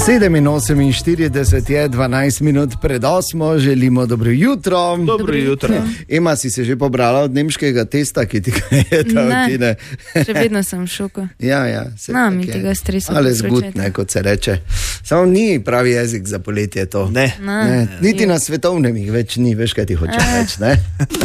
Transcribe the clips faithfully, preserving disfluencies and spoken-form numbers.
sedem in oseminštirideset je, dvanajst minut pred osmo, želimo dobro jutro. Dobro jutro. Ema, si se že pobrala od nemškega testa, ki ti ga je dal? Ne, ne, še vedno sem v šoku. Ja, ja. No, mi tega stresa. Ale zgud, ne, kot se reče. Samo ni pravi jezik za poletje to. Ne. No, Ne, niti na svetovnem jih več ni, veš, kaj ti hoče Eh. reči, ne?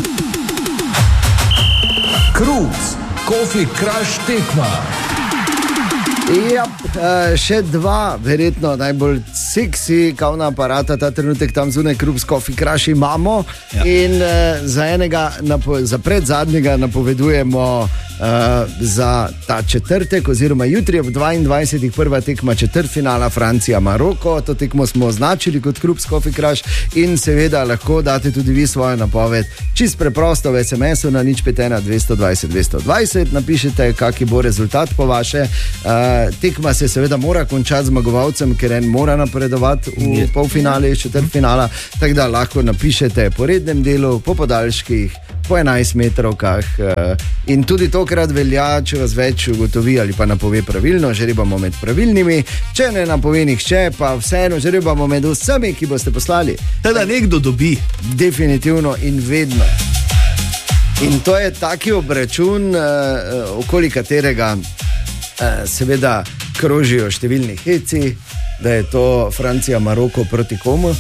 Kruz, Coffee Crush tekma. Ja, še dva, verjetno najbolj seksi kavna aparata ta trenutek tam zunaj, Krup's Coffee Crush imamo. Ja. In uh, za enega, napo, za predzadnjega napovedujemo uh, za ta četrtek, oziroma jutri ob dvaindvajsetih prva tekma četrtfinala Francija-Maroko. To tekmo smo označili kot Krup's Coffee Crush in seveda lahko date tudi vi svojo napoved. Čist preprosto v es em esu na nič pet ena dvesto dvajset dvesto dvajset napišite, kaki bo rezultat po vaše. Uh, tekma se seveda mora končati z zmagovalcem, ker en mora napredovati v polfinale, četrtfinala, tako da lahko napišete po rednem delu, po podaljških, po enajst metrovkah in tudi tokrat velja, če vas več ugotovi ali pa napove pravilno, žrebamo med pravilnimi, če ne napove nihče, pa vseeno žrebamo med vsemi, ki boste poslali. Teda nekdo dobi. Definitivno in vedno. In to je taki obračun, okoli katerega seveda krožijo številni heci, da je to Francija-Maroko proti komu.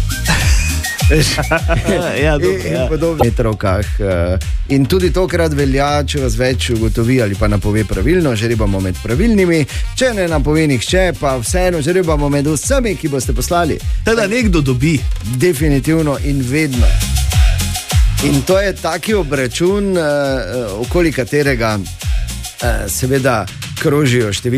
Ja, dobro, in ja. podobno metrovkah. In tudi tokrat velja, če vas več ugotovi ali pa napove pravilno, žrebamo med pravilnimi, če ne napove nihče, pa vseeno žrebamo med vsemi, ki boste poslali. Teda nekdo dobi. Definitivno in vedno. In to je taki obračun, okoli katerega seveda krožijo številni